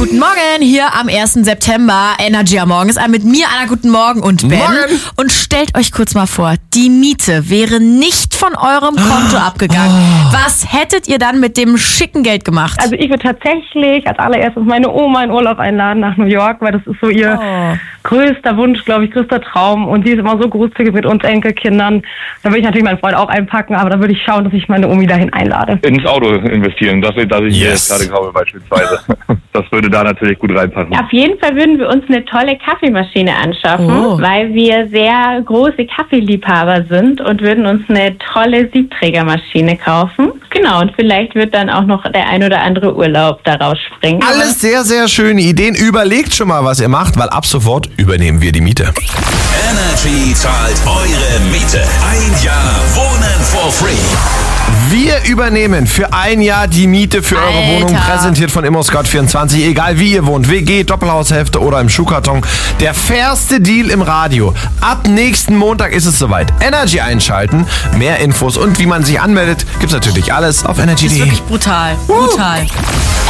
Guten Morgen, hier am 1. September. Energy am Morgen ist mit mir, Anna, guten Morgen und Ben. Morgen. Und stellt euch kurz mal vor, die Miete wäre nicht von eurem Konto abgegangen. Was hättet ihr dann mit dem schicken Geld gemacht? Also ich würde tatsächlich als allererstes meine Oma in Urlaub einladen nach New York, weil das ist so ihr größter Wunsch, glaube ich, größter Traum. Und sie ist immer so großzügig mit uns Enkelkindern. Da würde ich natürlich meinen Freund auch einpacken, aber da würde ich schauen, dass ich meine Omi dahin einlade. Ins Auto investieren, dass ich jetzt gerade kaufe beispielsweise. Das würde da natürlich gut reinpassen. Auf jeden Fall würden wir uns eine tolle Kaffeemaschine anschaffen, weil wir sehr große Kaffeeliebhaber sind und würden uns eine tolle Siebträgermaschine kaufen. Genau, und vielleicht wird dann auch noch der ein oder andere Urlaub daraus springen. Alles sehr, sehr schöne Ideen. Überlegt schon mal, was ihr macht, weil ab sofort übernehmen wir die Miete. Energy zahlt eure Miete. Ein Jahr Wohnen for free. Wir übernehmen für ein Jahr die Miete für eure Wohnung, präsentiert von ImmoScout24. Egal wie ihr wohnt, WG, Doppelhaushälfte oder im Schuhkarton. Der fairste Deal im Radio. Ab nächsten Montag ist es soweit. Energy einschalten. Mehr Infos und wie man sich anmeldet, gibt's natürlich alles auf energy.de. Das ist wirklich brutal. Brutal.